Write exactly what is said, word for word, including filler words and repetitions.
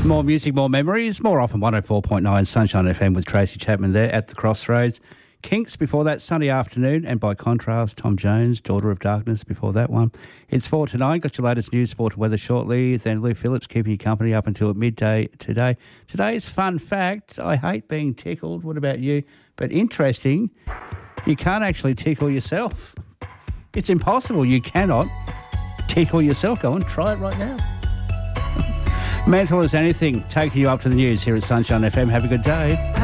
More music, more memories, more often one oh four point nine Sunshine F M with Tracy Chapman there at the Crossroads. Kinks before that, Sunday Afternoon, and by contrast, Tom Jones, Daughter of Darkness before that one. It's four to nine, got your latest news, sport and weather shortly, then Lou Phillips keeping you company up until midday today. Today's fun fact, I hate being tickled, what about you? But interesting, you can't actually tickle yourself. It's impossible, you cannot tickle yourself. Go on, try it right now. Mental as anything, taking you up to the news here at Sunshine F M. Have a good day.